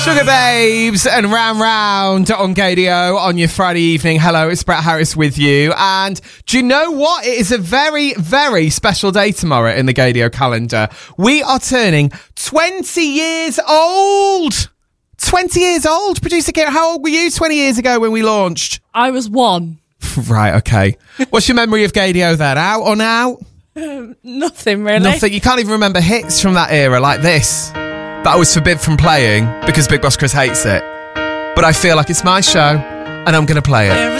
Sugar Babes and Round Round on Gadio on your Friday evening. Hello, it's Brett Harris with you. And do you know what? It is a very, very special day tomorrow in the Gadio calendar. We are turning 20 years old. 20 years old. Producer Kira, how old were you 20 years ago when we launched? I was 1. Right, okay. What's your memory of Gadio then? Out or out? Nothing really. Nothing. You can't even remember hits from that era like this that I was forbid from playing because Big Boss Chris hates it. But I feel like it's my show and I'm going to play it.